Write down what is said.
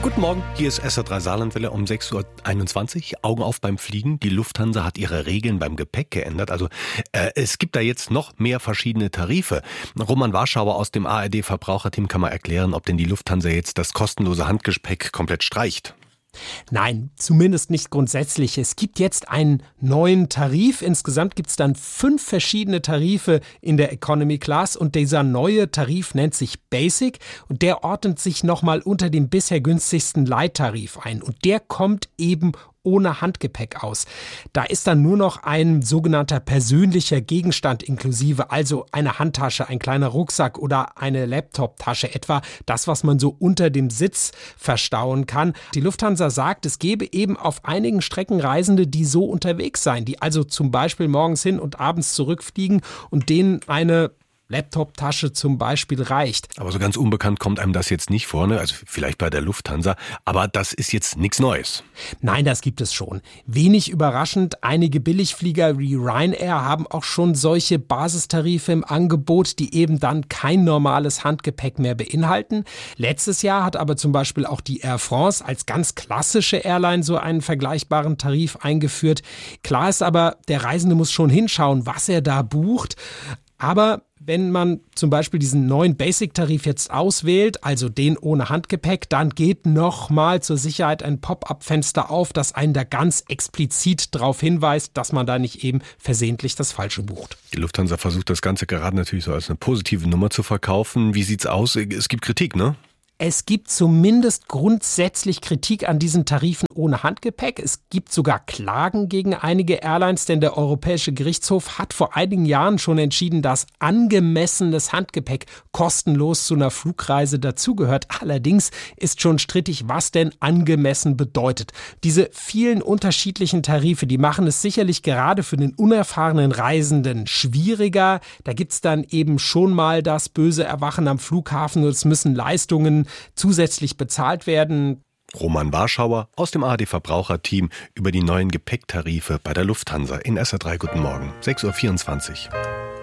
Guten Morgen, hier ist SR3 Saarlandwelle um 6.21 Uhr. Augen auf beim Fliegen. Die Lufthansa hat ihre Regeln beim Gepäck geändert. Also es gibt da jetzt noch mehr verschiedene Tarife. Roman Warschauer aus dem ARD-Verbraucherteam kann mal erklären, ob denn die Lufthansa jetzt das kostenlose Handgepäck komplett streicht. Nein, zumindest nicht grundsätzlich. Es gibt jetzt einen neuen Tarif. Insgesamt gibt es dann 5 verschiedene Tarife in der Economy Class und dieser neue Tarif nennt sich Basic und der ordnet sich nochmal unter dem bisher günstigsten Light-Tarif ein und der kommt eben ohne Handgepäck aus. Da ist dann nur noch ein sogenannter persönlicher Gegenstand inklusive, also eine Handtasche, ein kleiner Rucksack oder eine Laptoptasche etwa, das, was man so unter dem Sitz verstauen kann. Die Lufthansa sagt, es gebe eben auf einigen Strecken Reisende, die so unterwegs seien, die also zum Beispiel morgens hin und abends zurückfliegen und denen eine Laptoptasche zum Beispiel reicht. Aber so ganz unbekannt kommt einem das jetzt nicht vor, ne? Also vielleicht bei der Lufthansa, aber das ist jetzt nichts Neues. Nein, das gibt es schon. Wenig überraschend, einige Billigflieger wie Ryanair haben auch schon solche Basistarife im Angebot, die eben dann kein normales Handgepäck mehr beinhalten. Letztes Jahr hat aber zum Beispiel auch die Air France als ganz klassische Airline so einen vergleichbaren Tarif eingeführt. Klar ist aber, der Reisende muss schon hinschauen, was er da bucht. Aber wenn man zum Beispiel diesen neuen Basic-Tarif jetzt auswählt, also den ohne Handgepäck, dann geht nochmal zur Sicherheit ein Pop-up-Fenster auf, das einen da ganz explizit darauf hinweist, dass man da nicht eben versehentlich das Falsche bucht. Die Lufthansa versucht das Ganze gerade natürlich so als eine positive Nummer zu verkaufen. Wie sieht's aus? Es gibt Kritik, ne? Es gibt zumindest grundsätzlich Kritik an diesen Tarifen ohne Handgepäck. Es gibt sogar Klagen gegen einige Airlines, denn der Europäische Gerichtshof hat vor einigen Jahren schon entschieden, dass angemessenes Handgepäck kostenlos zu einer Flugreise dazugehört. Allerdings ist schon strittig, was denn angemessen bedeutet. Diese vielen unterschiedlichen Tarife, die machen es sicherlich gerade für den unerfahrenen Reisenden schwieriger. Da gibt's dann eben schon mal das böse Erwachen am Flughafen und es müssen Leistungen zusätzlich bezahlt werden. Roman Warschauer aus dem ARD-Verbraucherteam über die neuen Gepäcktarife bei der Lufthansa in SR3 Guten Morgen, 6.24 Uhr.